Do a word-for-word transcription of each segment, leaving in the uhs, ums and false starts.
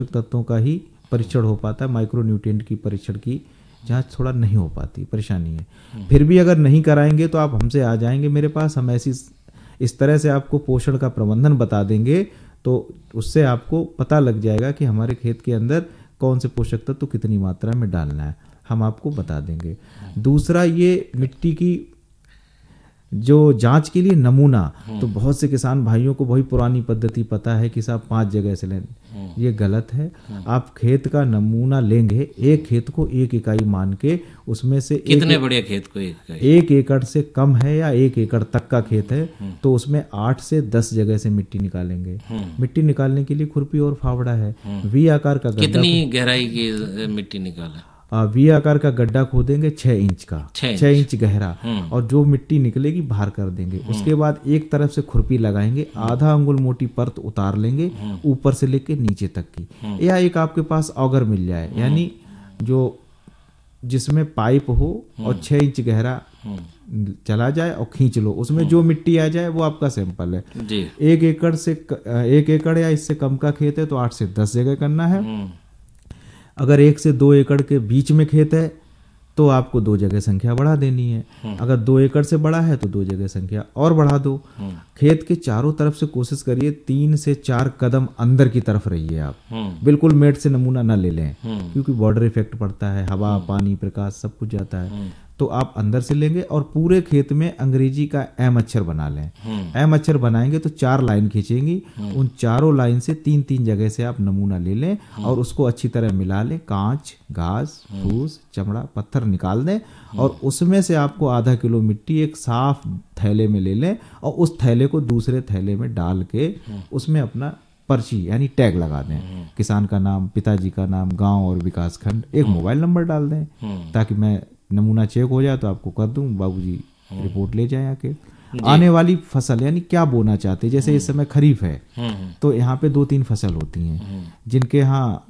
तत्वों का ही परीक्षण हो पाता है, माइक्रो न्यूट्रिएंट की परीक्षण की जांच थोड़ा नहीं हो पाती, परेशानी है। फिर भी अगर नहीं कराएंगे तो आप हमसे आ जाएंगे मेरे पास, हम ऐसी इस तरह से आपको पोषण का प्रबंधन बता देंगे तो उससे आपको पता लग जाएगा कि हमारे खेत के अंदर कौन से पोषक तत्व तो कितनी मात्रा में डालना है, हम आपको बता देंगे। दूसरा, ये मिट्टी की जो जांच के लिए नमूना, तो बहुत से किसान भाइयों को वही पुरानी पद्धति पता है कि साहब पांच जगह से लें, ये गलत है। आप खेत का नमूना लेंगे, एक खेत को एक इकाई मान के, उसमें से कितने बड़े खेत को एक इकाई, एक एकड़ से कम है या एक एकड़ तक का खेत है तो उसमें आठ से दस जगह से मिट्टी निकालेंगे। मिट्टी निकालने के लिए खुरपी और फावड़ा है। वी आकार का गड्ढा, कितनी गहराई की मिट्टी निकाला? वी आकार का गड्ढा खोदेंगे छह इंच का, छह इंच गहरा, और जो मिट्टी निकलेगी बाहर कर देंगे। उसके बाद एक तरफ से खुरपी लगाएंगे, आधा अंगुल मोटी परत उतार लेंगे ऊपर से लेके नीचे तक की। या एक आपके पास ऑगर मिल जाए, यानी जो जिसमें पाइप हो और छह इंच गहरा चला जाए और खींच लो, उसमें जो मिट्टी आ जाए वो आपका सैंपल है जी। एक एकड़ से एक एकड़ या इससे कम का खेत है तो आठ से दस जगह करना है। अगर एक से दो एकड़ के बीच में खेत है तो आपको दो जगह संख्या बढ़ा देनी है। अगर दो एकड़ से बड़ा है तो दो जगह संख्या और बढ़ा दो। खेत के चारों तरफ से कोशिश करिए तीन से चार कदम अंदर की तरफ रहिए आप, बिल्कुल मेट से नमूना ना ले लें क्योंकि बॉर्डर इफेक्ट पड़ता है, हवा पानी प्रकाश सब कुछ जाता है। तो आप अंदर से लेंगे और पूरे खेत में अंग्रेजी का एम अक्षर बना लें। एम अक्षर बनाएंगे तो चार लाइन खींचेंगी, उन चारों लाइन से तीन तीन जगह से आप नमूना ले लें और उसको अच्छी तरह मिला लें। कांच, घास, फूस, चमड़ा, पत्थर निकाल दें और उसमें से आपको आधा किलो मिट्टी एक साफ थैले में ले लें और उस थैले को दूसरे थैले में डाल के उसमें अपना पर्ची यानी टैग लगा दें, किसान का नाम, पिताजी का नाम, गांव और विकास खंड, एक मोबाइल नंबर डाल दें ताकि मैं नमूना चेक हो जाए तो आपको कर दूं, बाबूजी रिपोर्ट ले जाए आके। आने वाली फसल यानी क्या बोना चाहते हैं, जैसे इस समय खरीफ है तो यहाँ पे दो तीन फसल होती हैं। जिनके यहाँ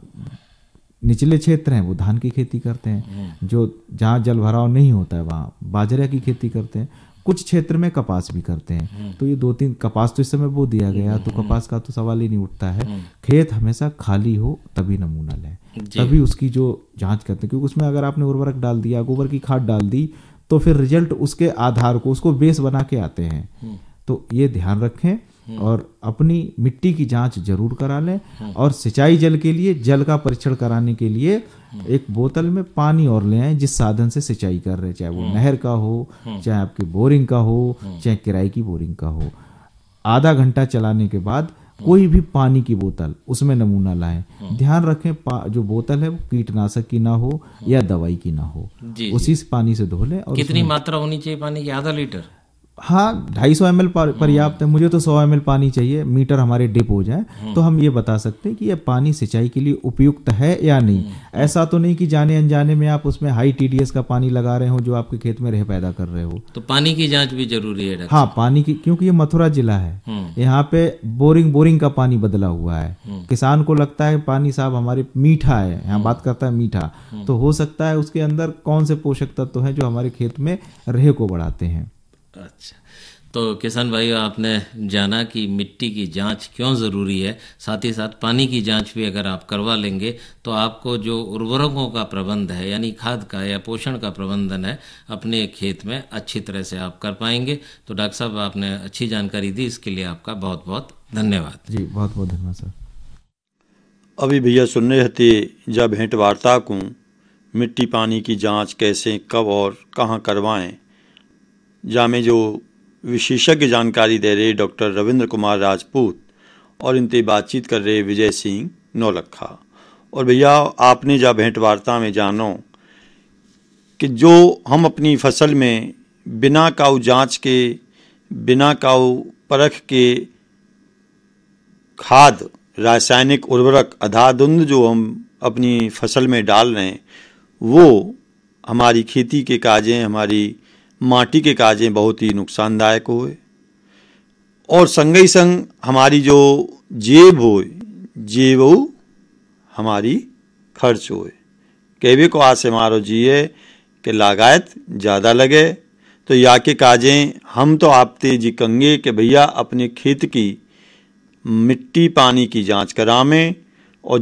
निचले क्षेत्र हैं वो धान की खेती करते हैं, जो जहाँ जल भराव नहीं होता है वहाँ बाजरा की खेती करते हैं, कुछ क्षेत्र में कपास भी करते हैं। तो ये दो तीन, कपास तो इस समय बो दिया गया तो कपास का तो सवाल ही नहीं उठता है। खेत हमेशा खाली हो तभी नमूना लें, तभी उसकी जो जांच करते हैं, क्योंकि उसमें अगर आपने उर्वरक डाल दिया, गोबर की खाद डाल दी तो फिर रिजल्ट उसके आधार को उसको बेस बना के आते हैं। तो ये ध्यान रखें और अपनी मिट्टी की जांच जरूर करा लें। और सिंचाई जल के लिए जल का परीक्षण कराने के लिए एक बोतल में पानी और ले आए जिस साधन से सिंचाई कर रहे हैं, चाहे वो नहर का हो, चाहे आपकी बोरिंग का हो, चाहे किराए की बोरिंग का हो। आधा घंटा चलाने के बाद कोई भी पानी की बोतल उसमें नमूना लाएं। ध्यान रखें जो बोतल है वो कीटनाशक की ना हो या दवाई की ना हो, उसी से पानी से धो लें। और कितनी मात्रा होनी चाहिए पानी की? आधा लीटर? हाँ, ढाई सौ एम एल पर्याप्त है। मुझे तो सौ एम एल पानी चाहिए, मीटर हमारे डिप हो जाए तो हम ये बता सकते हैं कि यह पानी सिंचाई के लिए उपयुक्त है या नहीं। ऐसा तो नहीं कि जाने अनजाने में आप उसमें हाई टीडीएस का पानी लगा रहे हो जो आपके खेत में रह पैदा कर रहे हो। तो पानी की जांच भी जरूरी है? हाँ, पानी की, क्योंकि ये मथुरा जिला है, यहाँ पे बोरिंग बोरिंग का पानी बदला हुआ है। किसान को लगता है पानी साहब हमारे मीठा है, यहाँ बात करता है मीठा, तो हो सकता है उसके अंदर कौन से पोषक तत्व हैं जो हमारे खेत में रेह को बढ़ाते हैं। अच्छा, तो किसान भाइयों, आपने जाना कि मिट्टी की जांच क्यों ज़रूरी है, साथ ही साथ पानी की जांच भी अगर आप करवा लेंगे तो आपको जो उर्वरकों का प्रबंध है यानी खाद का या पोषण का प्रबंधन है अपने खेत में अच्छी तरह से आप कर पाएंगे। तो डॉक्टर साहब, आपने अच्छी जानकारी दी, इसके लिए आपका बहुत बहुत धन्यवाद। जी, बहुत बहुत धन्यवाद सर। अभी भैया सुन रहे थे जब भेंट वार्ता को मिट्टी पानी की जाँच कैसे, कब और कहाँ करवाएँ, जामे जो विशेषज्ञ जानकारी दे रहे डॉक्टर रविंद्र कुमार राजपूत और इनसे बातचीत कर रहे विजय सिंह नौलखा। और भैया आपने जब भेंट वार्ता में जानो कि जो हम अपनी फसल में बिना काऊ जांच के, बिना काऊ परख के खाद, रासायनिक उर्वरक, अंधाधुंध जो हम अपनी फसल में डाल रहे हैं वो हमारी खेती के काजें, हमारी माटी के काजें बहुत ही नुकसानदायक हुए और संग ही संग हमारी जो जेब हो, जेब हमारी खर्च होए। कहवे को आस मारो जिए कि लागायत ज़्यादा लगे। तो या के काजें हम तो आपते जी कंगे कि भैया अपने खेत की मिट्टी पानी की जांच करावें